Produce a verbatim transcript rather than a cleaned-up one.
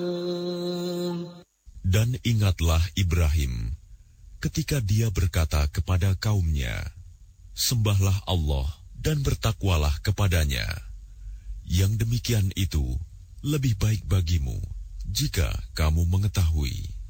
Dan ingatlah Ibrahim ketika dia berkata kepada kaumnya, "Sembahlah Allah dan bertakwalah kepadanya. Yang demikian itu lebih baik bagimu jika kamu mengetahui."